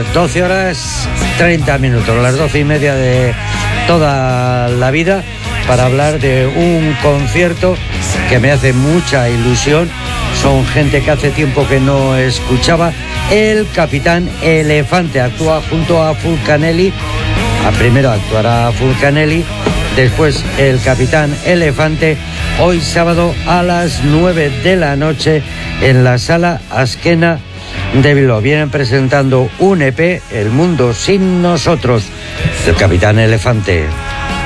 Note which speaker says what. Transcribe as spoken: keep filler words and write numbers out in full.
Speaker 1: doce horas treinta minutos, las doce y media de toda la vida, para hablar de un concierto que me hace mucha ilusión. Son gente que hace tiempo que no escuchaba. El Capitán Elefante actúa junto a Fulcanelli. A primero actuará Fulcanelli, después el Capitán Elefante, hoy sábado a las nueve de la noche en la Sala Azquena de Bilbao. Vienen presentando un E P, El Mundo Sin Nosotros, del Capitán Elefante.